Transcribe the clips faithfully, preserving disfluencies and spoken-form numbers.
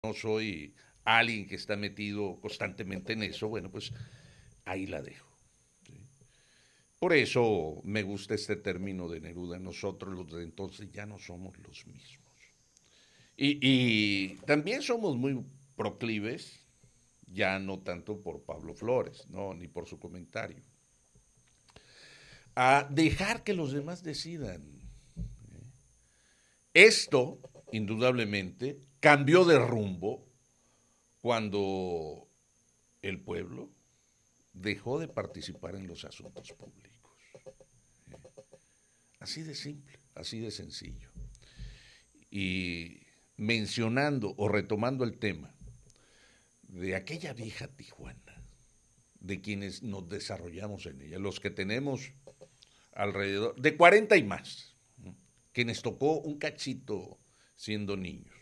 no soy alguien que está metido constantemente en eso, bueno, pues ahí la dejo. ¿Sí? Por eso me gusta este término de Neruda, nosotros los de entonces ya no somos los mismos. Y, y también somos muy proclives, ya no tanto por Pablo Flores, no, ni por su comentario, a dejar que los demás decidan. Esto, indudablemente, cambió de rumbo cuando el pueblo dejó de participar en los asuntos públicos. Así de simple, así de sencillo. Y mencionando o retomando el tema de aquella vieja Tijuana, de quienes nos desarrollamos en ella, los que tenemos alrededor de cuarenta y más, quienes tocó un cachito siendo niños,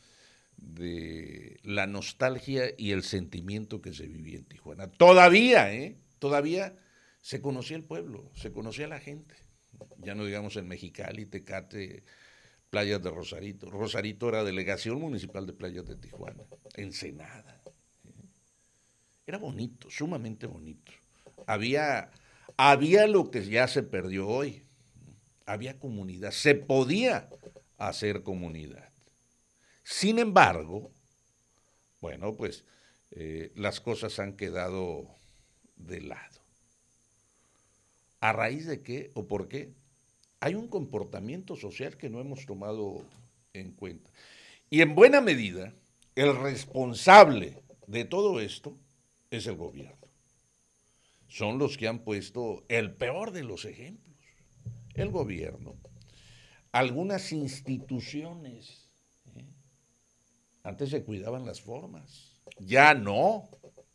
de la nostalgia y el sentimiento que se vivía en Tijuana. Todavía, ¿eh? Todavía se conocía el pueblo, se conocía la gente. Ya no digamos en Mexicali, Tecate, Playas de Rosarito. Rosarito era delegación municipal de Playas de Tijuana. Ensenada. Era bonito, sumamente bonito. Había, había lo que ya se perdió hoy. Había comunidad, se podía hacer comunidad. Sin embargo, bueno, pues eh, las cosas han quedado de lado. ¿A raíz de qué o por qué? Hay un comportamiento social que no hemos tomado en cuenta. Y en buena medida, el responsable de todo esto es el gobierno. Son los que han puesto el peor de los ejemplos. El gobierno. Algunas instituciones. ¿eh? Antes se cuidaban las formas. Ya no.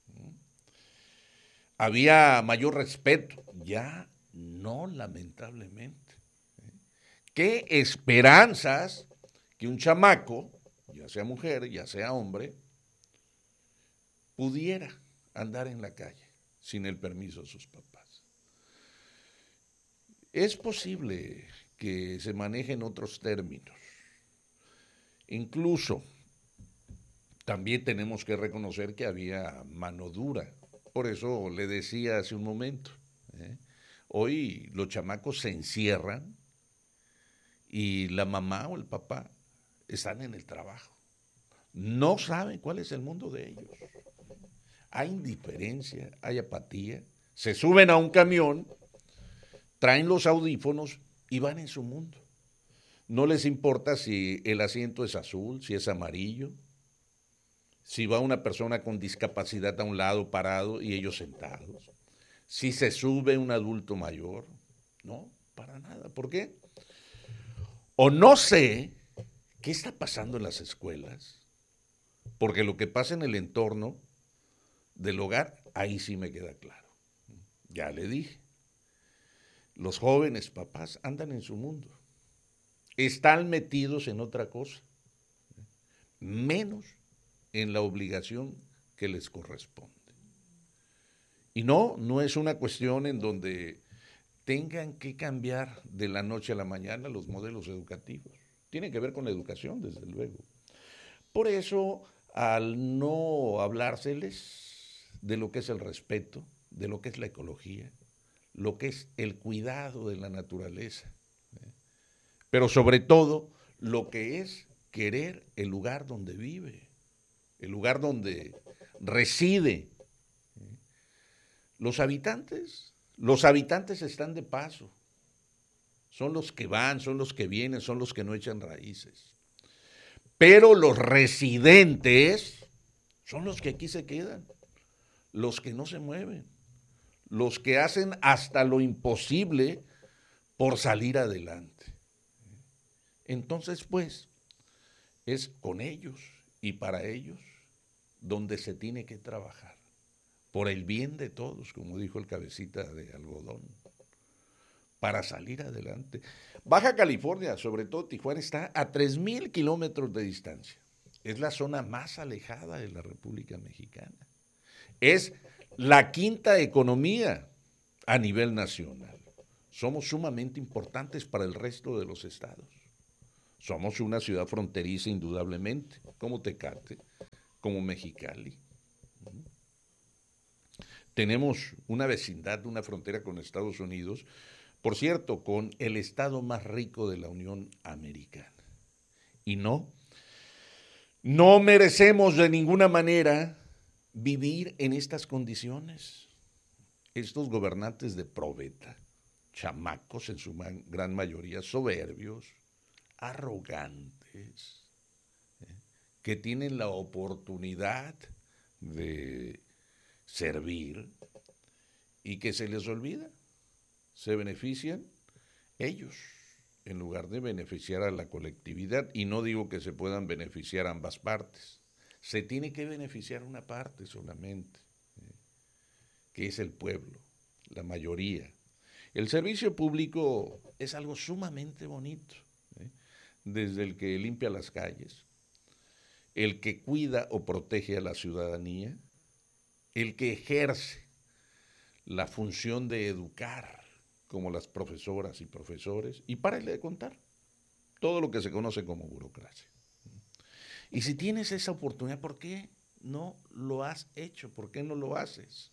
Había mayor respeto. Ya no, lamentablemente. ¿Qué esperanzas que un chamaco, ya sea mujer, ya sea hombre, pudiera andar en la calle sin el permiso de sus papás? Es posible que se manejen otros términos. Incluso también tenemos que reconocer que había mano dura. Por eso le decía hace un momento, ¿eh? Hoy los chamacos se encierran y la mamá o el papá están en el trabajo. No saben cuál es el mundo de ellos. Hay indiferencia, hay apatía. Se suben a un camión, traen los audífonos y van en su mundo. No les importa si el asiento es azul, si es amarillo, si va una persona con discapacidad a un lado parado y ellos sentados, si se sube un adulto mayor. No, para nada. ¿Por qué? O no sé qué está pasando en las escuelas, porque lo que pasa en el entorno del hogar, ahí sí me queda claro. Ya le dije, los jóvenes papás andan en su mundo, están metidos en otra cosa, menos en la obligación que les corresponde. Y no, no es una cuestión en donde tengan que cambiar de la noche a la mañana los modelos educativos. Tiene que ver con la educación, desde luego. Por eso, al no hablárseles de lo que es el respeto, de lo que es la ecología, lo que es el cuidado de la naturaleza, ¿eh? Pero sobre todo lo que es querer el lugar donde vive, el lugar donde reside. ¿eh? Los habitantes, los habitantes están de paso, son los que van, son los que vienen, son los que no echan raíces. Pero los residentes son los que aquí se quedan, los que no se mueven, los que hacen hasta lo imposible por salir adelante. Entonces, pues, es con ellos y para ellos donde se tiene que trabajar, por el bien de todos, como dijo el cabecita de algodón, para salir adelante. Baja California, sobre todo Tijuana, está a tres mil kilómetros de distancia. Es la zona más alejada de la República Mexicana. Es la quinta economía a nivel nacional. Somos sumamente importantes para el resto de los estados. Somos una ciudad fronteriza indudablemente, como Tecate, como Mexicali. Tenemos una vecindad, una frontera con Estados Unidos, por cierto, con el estado más rico de la Unión Americana. Y no, no merecemos de ninguna manera vivir en estas condiciones. Estos gobernantes de probeta, chamacos en su gran mayoría, soberbios, arrogantes, ¿eh? que tienen la oportunidad de servir y que se les olvida, se benefician ellos en lugar de beneficiar a la colectividad, y no digo que se puedan beneficiar ambas partes, se tiene que beneficiar una parte solamente, ¿eh? que es el pueblo, la mayoría. El servicio público es algo sumamente bonito, ¿eh? desde el que limpia las calles, el que cuida o protege a la ciudadanía, el que ejerce la función de educar, como las profesoras y profesores, y párale de contar todo lo que se conoce como burocracia. Y si tienes esa oportunidad, ¿por qué no lo has hecho? ¿Por qué no lo haces?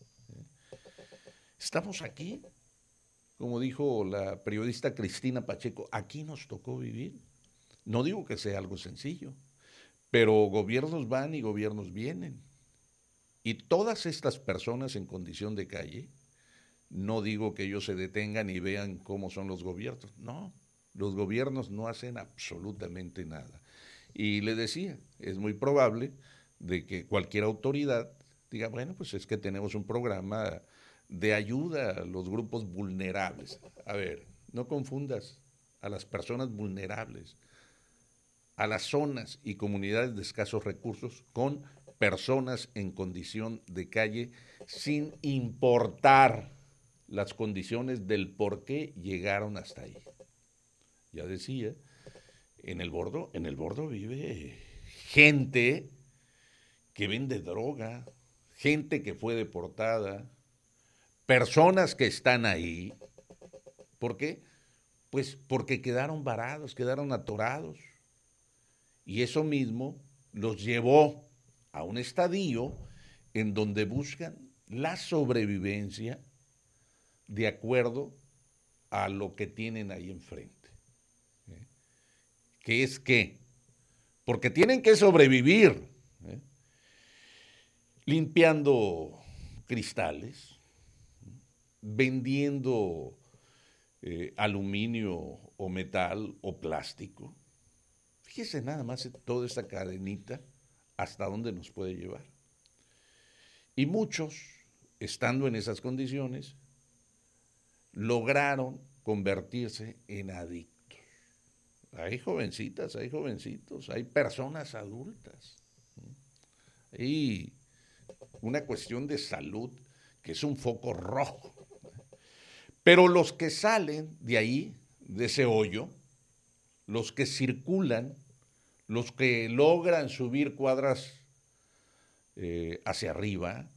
Estamos aquí, como dijo la periodista Cristina Pacheco, aquí nos tocó vivir. No digo que sea algo sencillo, pero gobiernos van y gobiernos vienen. Y todas estas personas en condición de calle, no digo que ellos se detengan y vean cómo son los gobiernos, no, los gobiernos no hacen absolutamente nada. Y le decía, es muy probable de que cualquier autoridad diga, bueno, pues es que tenemos un programa de ayuda a los grupos vulnerables. A ver, no confundas a las personas vulnerables, a las zonas y comunidades de escasos recursos con personas en condición de calle, sin importar las condiciones del por qué llegaron hasta ahí. Ya decía, en el bordo, en el bordo vive gente que vende droga, gente que fue deportada, personas que están ahí. ¿Por qué? Pues porque quedaron varados, quedaron atorados. Y eso mismo los llevó a un estadio en donde buscan la sobrevivencia de acuerdo a lo que tienen ahí enfrente. ¿Eh? ¿Qué es qué? Porque tienen que sobrevivir, ¿eh? limpiando cristales, vendiendo eh, aluminio o metal o plástico. Fíjese nada más toda esta cadenita hasta dónde nos puede llevar. Y muchos, estando en esas condiciones, lograron convertirse en adictos. Hay jovencitas, hay jovencitos, hay personas adultas. Hay una cuestión de salud que es un foco rojo. Pero los que salen de ahí, de ese hoyo, los que circulan, los que logran subir cuadras eh, hacia arriba,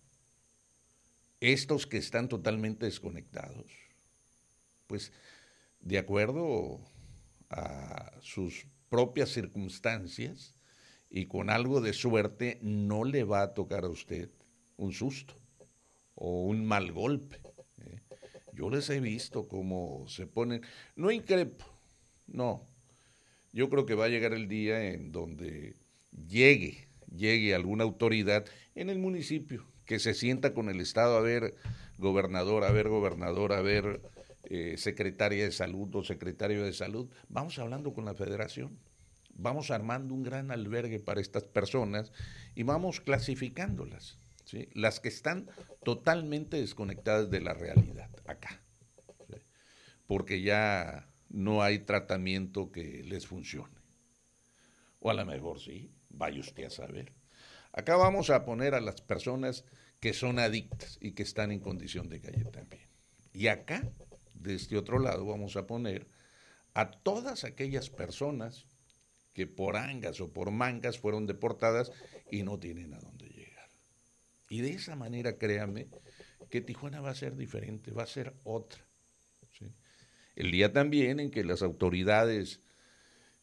estos que están totalmente desconectados, pues de acuerdo a sus propias circunstancias y con algo de suerte, no le va a tocar a usted un susto o un mal golpe. ¿eh? Yo les he visto cómo se ponen, no increpo, no. Yo creo que va a llegar el día en donde llegue, llegue alguna autoridad en el municipio, que se sienta con el Estado a ver gobernador, a ver gobernador, a ver eh, secretaria de salud o secretario de salud. Vamos hablando con la federación, vamos armando un gran albergue para estas personas y vamos clasificándolas, ¿sí? Las que están totalmente desconectadas de la realidad, acá, ¿sí? Porque ya no hay tratamiento que les funcione. O a lo mejor sí, vaya usted a saber. Acá vamos a poner a las personas que son adictas y que están en condición de calle también. Y acá, de este otro lado, vamos a poner a todas aquellas personas que por angas o por mangas fueron deportadas y no tienen a dónde llegar. Y de esa manera, créame, que Tijuana va a ser diferente, va a ser otra. ¿sí? El día también en que las autoridades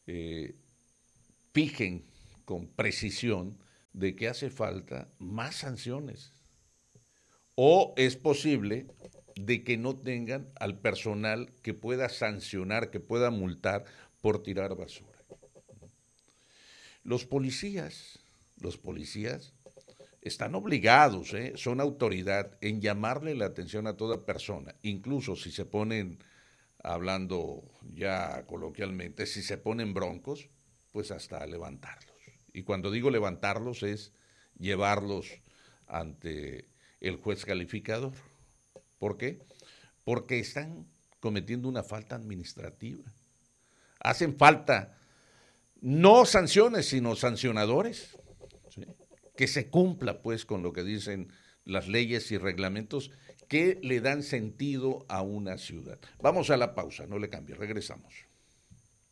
eh, fijen con precisión de que hace falta más sanciones. O es posible de que no tengan al personal que pueda sancionar, que pueda multar por tirar basura. Los policías, los policías están obligados, ¿eh? Son autoridad en llamarle la atención a toda persona, incluso si se ponen, hablando ya coloquialmente, si se ponen broncos, pues hasta levantarlos. Y cuando digo levantarlos es llevarlos ante el juez calificador. ¿Por qué? Porque están cometiendo una falta administrativa. Hacen falta no sanciones, sino sancionadores, ¿sí? Que se cumpla pues con lo que dicen las leyes y reglamentos que le dan sentido a una ciudad. Vamos a la pausa, no le cambie, regresamos.